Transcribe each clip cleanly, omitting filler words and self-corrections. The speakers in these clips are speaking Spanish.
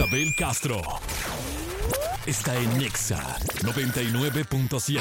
Isabel Castro está en Nexa 99.7.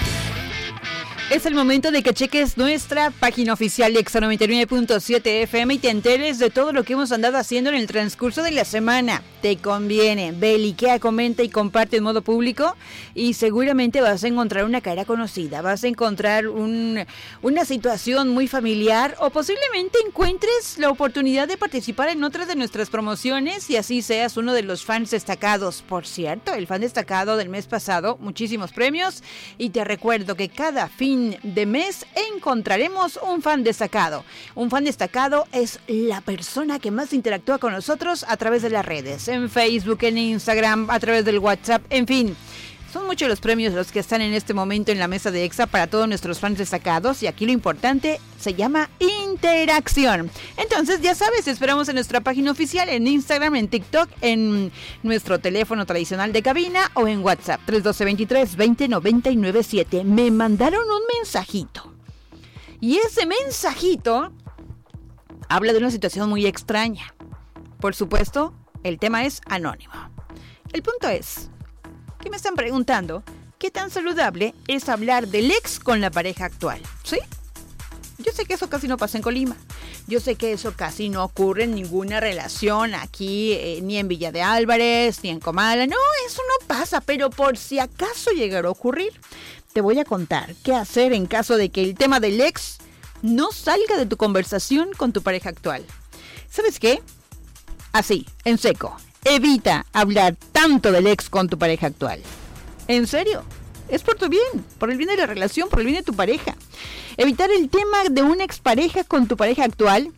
Es el momento de que cheques nuestra página oficial Nexa 99.7 FM y te enteres de todo lo que hemos andado haciendo en el transcurso de la semana. Te conviene, ve, likea, comenta y comparte en modo público y seguramente vas a encontrar una cara conocida, vas a encontrar una situación muy familiar o posiblemente encuentres la oportunidad de participar en otras de nuestras promociones y así seas uno de los fans destacados. Por cierto, el fan destacado del mes pasado, muchísimos premios y te recuerdo que cada fin de mes encontraremos un fan destacado. Un fan destacado es la persona que más interactúa con nosotros a través de las redes, en Facebook, en Instagram, a través del WhatsApp, en fin. Son muchos los premios los que están en este momento en la mesa de Exa para todos nuestros fans destacados y aquí lo importante se llama interacción. Entonces ya sabes, esperamos en nuestra página oficial, en Instagram, en TikTok, en nuestro teléfono tradicional de cabina o en WhatsApp 312-23-20-997. Me mandaron un mensajito y ese mensajito habla de una situación muy extraña. Por supuesto, el tema es anónimo. El punto es que me están preguntando qué tan saludable es hablar del ex con la pareja actual. ¿Sí? Yo sé que eso casi no pasa en Colima. Yo sé que eso casi no ocurre en ninguna relación aquí, ni en Villa de Álvarez, ni en Comala. No, eso no pasa, pero por si acaso llegara a ocurrir, te voy a contar qué hacer en caso de que el tema del ex no salga de tu conversación con tu pareja actual. ¿Sabes qué? Así, en seco. Evita hablar tanto del ex con tu pareja actual. ¿En serio? Es por tu bien, por el bien de la relación, por el bien de tu pareja. Evitar el tema de una expareja con tu pareja actual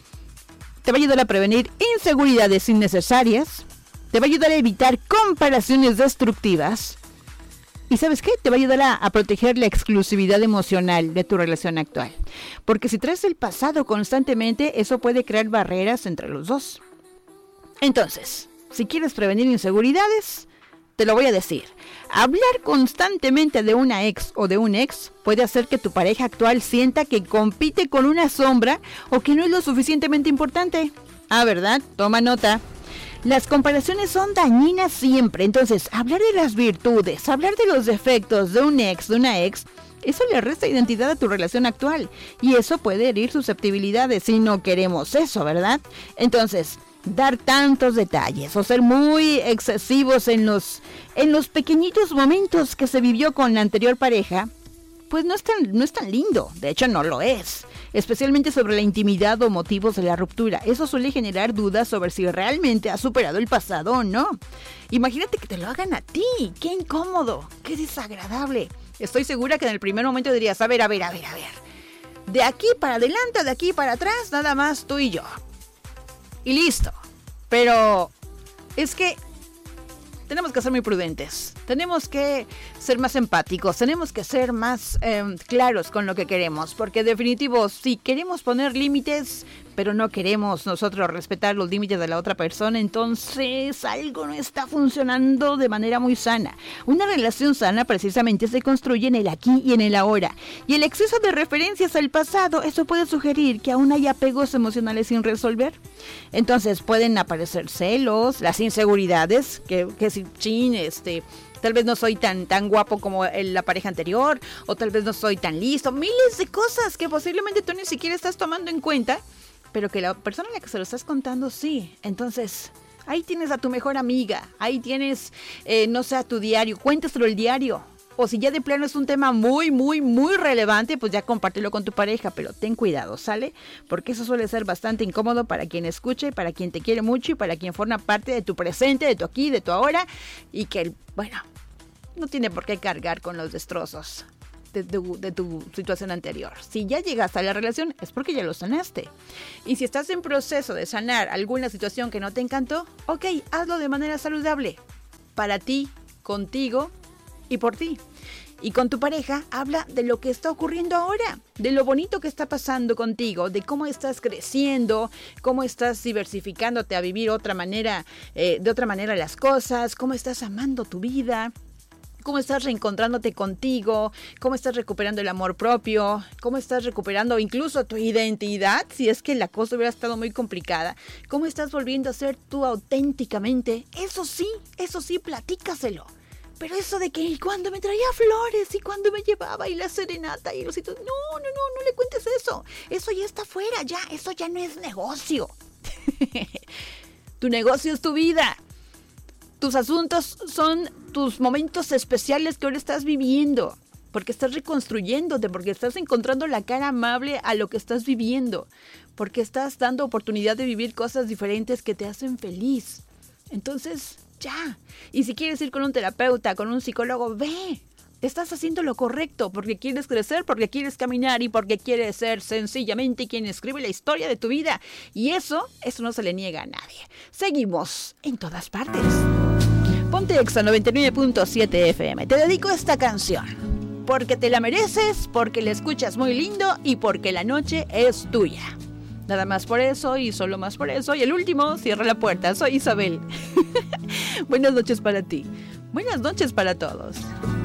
te va a ayudar a prevenir inseguridades innecesarias, te va a ayudar a evitar comparaciones destructivas y ¿sabes qué? Te va a ayudar a proteger la exclusividad emocional de tu relación actual. Porque si traes el pasado constantemente, eso puede crear barreras entre los dos. Entonces, si quieres prevenir inseguridades, te lo voy a decir. Hablar constantemente de una ex o de un ex puede hacer que tu pareja actual sienta que compite con una sombra o que no es lo suficientemente importante. Ah, ¿verdad? Toma nota. Las comparaciones son dañinas siempre. Entonces, hablar de las virtudes, hablar de los defectos de un ex, de una ex, eso le resta identidad a tu relación actual. Y eso puede herir susceptibilidades si no queremos eso, ¿verdad? Entonces, dar tantos detalles o ser muy excesivos en los pequeñitos momentos que se vivió con la anterior pareja, pues no es tan lindo. De hecho, no lo es. Especialmente sobre la intimidad o motivos de la ruptura. Eso suele generar dudas sobre si realmente has superado el pasado o no. Imagínate que te lo hagan a ti. ¡Qué incómodo! ¡Qué desagradable! Estoy segura que en el primer momento dirías, a ver. De aquí para adelante, de aquí para atrás, nada más tú y yo. Y listo. Pero es que tenemos que ser muy prudentes. Tenemos que ser más empáticos. Tenemos que ser más claros con lo que queremos. Porque en definitivo, si queremos poner límites, pero no queremos nosotros respetar los límites de la otra persona, entonces algo no está funcionando de manera muy sana. Una relación sana precisamente se construye en el aquí y en el ahora. Y el exceso de referencias al pasado, eso puede sugerir que aún hay apegos emocionales sin resolver. Entonces pueden aparecer celos, las inseguridades, que si tal vez no soy tan guapo como la pareja anterior, o tal vez no soy tan listo, miles de cosas que posiblemente tú ni siquiera estás tomando en cuenta, pero que la persona a la que se lo estás contando sí. Entonces, ahí tienes a tu mejor amiga, ahí tienes, a tu diario, cuéntaselo el diario. O si ya de plano es un tema muy, muy, muy relevante, pues ya compártelo con tu pareja, pero ten cuidado, ¿sale? Porque eso suele ser bastante incómodo para quien escuche, para quien te quiere mucho y para quien forma parte de tu presente, de tu aquí, de tu ahora, y que, no tiene por qué cargar con los destrozos de tu situación anterior. Si ya llegaste a la relación, es porque ya lo sanaste. Y si estás en proceso de sanar alguna situación que no te encantó, ok, hazlo de manera saludable. Para ti, contigo y por ti. Y con tu pareja, habla de lo que está ocurriendo ahora, de lo bonito que está pasando contigo, de cómo estás creciendo, cómo estás diversificándote a vivir de otra manera las cosas, cómo estás amando tu vida, cómo estás reencontrándote contigo, cómo estás recuperando el amor propio, cómo estás recuperando incluso tu identidad, si es que la cosa hubiera estado muy complicada, cómo estás volviendo a ser tú auténticamente. Eso sí, platícaselo. Pero eso de que y cuando me traía flores y cuando me llevaba y la serenata y los hitos, no le cuentes eso. Eso ya está fuera, ya, eso ya no es negocio. Tu negocio es tu vida. Tus asuntos son tus momentos especiales que ahora estás viviendo. Porque estás reconstruyéndote, porque estás encontrando la cara amable a lo que estás viviendo. Porque estás dando oportunidad de vivir cosas diferentes que te hacen feliz. Entonces, ya. Y si quieres ir con un terapeuta, con un psicólogo, ve. Estás haciendo lo correcto porque quieres crecer, porque quieres caminar y porque quieres ser sencillamente quien escribe la historia de tu vida. Y eso no se le niega a nadie. Seguimos en todas partes. Ponte Exa 99.7 FM. Te dedico esta canción. Porque te la mereces, porque la escuchas muy lindo y porque la noche es tuya. Nada más por eso y solo más por eso. Y el último, cierra la puerta. Soy Isabel. Buenas noches para ti. Buenas noches para todos.